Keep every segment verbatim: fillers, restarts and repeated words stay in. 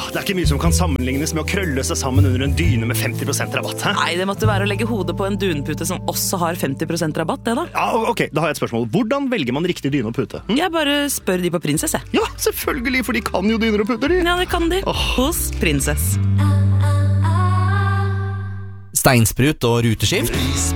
det er ikke mye som kan sammenlignes med å krølle seg sammen under en dyne med femti prosent rabatt, hæ? Nei, det måtte være å legge hodet på en dunpute som også har femti prosent rabatt, det da. Ja, ok, da har jeg et spørsmål. Hvordan velger man riktig dyne og pute? Hm? Jeg bare spør de på Princess, jeg. Ja, selvfølgelig, for de kan jo dyner og puter, de. Ja, det kan de. Oh. Hos Princess. Steinsprut og ruteskift.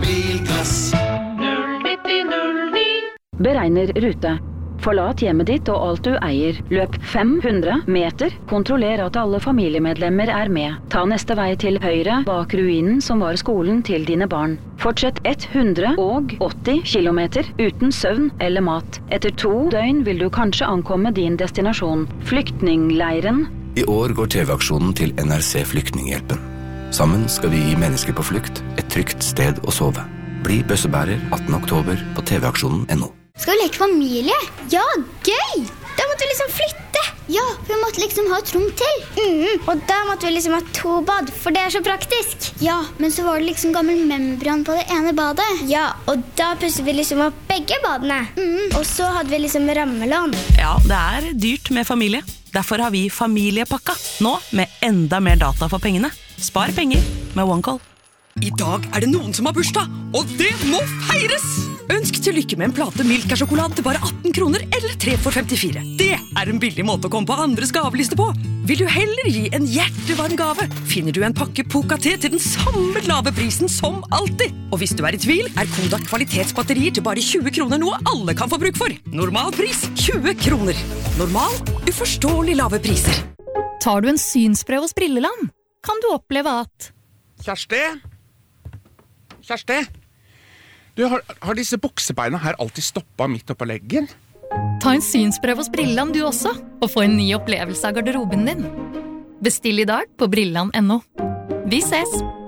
Beregner rute. Forlat hjemmet ditt og alt du eier. Løp fem hundre meter. Kontroller at alle familiemedlemmer er med. Ta neste vei til høyre bak ruinen som var skolen til dine barn. Fortsett hundre åtti kilometer uten søvn eller mat. Etter to døgn vil du kanskje ankomme din destinasjon. Flyktningleiren. I år går T V-aksjonen til N R C Flyktninghjelpen. Sammen skal vi gi mennesker på flukt et trygt sted å sove. Bli bøssebærer atten oktober på t v aksjonen punktum no. Skal vi leke familie? Ja, gøy! Da måtte vi liksom flytte. Ja, vi måtte liksom ha et rom til. Mm, og da måtte vi liksom ha to bad, for det er så praktisk. Ja, men så var det liksom gammel membran på det ene badet. Ja, og da pusset vi liksom opp begge badene. Mm, og så hadde vi liksom rammelån. Ja, det er dyrt med familie. Derfor har vi familiepakka. Nå med enda mer data for pengene. Spar penger med OneCall. I dag er det noen som har bursdag, og det må feires! Ønsk til lykke med en plate Milka-sjokolade til bare atten kroner eller tre for femtifire. Det er en billig måte å komme på andres gaveliste på. Vil du heller gi en hjertevarm gave, finner du en pakke Poca-te til den samme lave prisen som alltid. Og hvis du er i tvil, er Kodak kvalitetsbatterier til bare tjue kroner noe alle kan få bruk for. Normal pris tjue kroner. Normal, uforståelig lave priser. Tar du en synsprøve hos Brilleland, kan du oppleve at... Kjersti? Kjersti? Du, har, har disse buksebeina her alltid stoppet midt oppå leggen? Ta en synsprøve hos Brilleland du også, og få en ny opplevelse av garderoben din. Bestill i dag på brilleland punktum no. Vi ses!